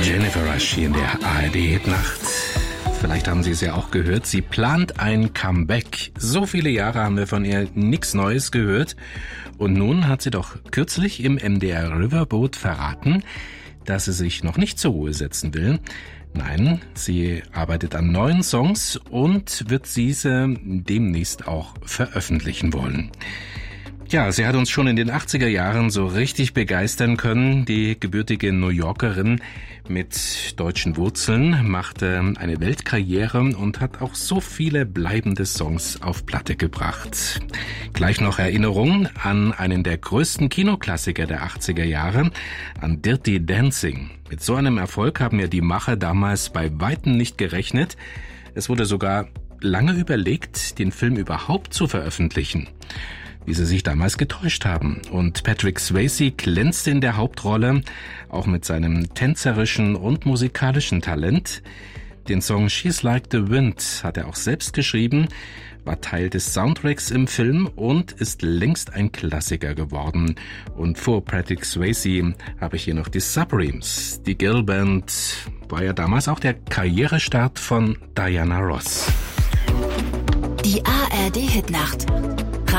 Jennifer Rush hier in der ARD-Hitnacht. Vielleicht haben Sie es ja auch gehört, sie plant ein Comeback. So viele Jahre haben wir von ihr nichts Neues gehört. Und nun hat sie doch kürzlich im MDR Riverboat verraten, dass sie sich noch nicht zur Ruhe setzen will. Nein, sie arbeitet an neuen Songs und wird diese demnächst auch veröffentlichen wollen. Ja, sie hat uns schon in den 80er Jahren so richtig begeistern können. Die gebürtige New Yorkerin mit deutschen Wurzeln machte eine Weltkarriere und hat auch so viele bleibende Songs auf Platte gebracht. Gleich noch Erinnerungen an einen der größten Kinoklassiker der 80er Jahre, an Dirty Dancing. Mit so einem Erfolg haben ja die Macher damals bei Weitem nicht gerechnet. Es wurde sogar lange überlegt, den Film überhaupt zu veröffentlichen, wie sie sich damals getäuscht haben. Und Patrick Swayze glänzte in der Hauptrolle, auch mit seinem tänzerischen und musikalischen Talent. Den Song She's Like the Wind hat er auch selbst geschrieben, war Teil des Soundtracks im Film und ist längst ein Klassiker geworden. Und vor Patrick Swayze habe ich hier noch die Supremes. Die Girlband war ja damals auch der Karrierestart von Diana Ross. Die ARD-Hitnacht.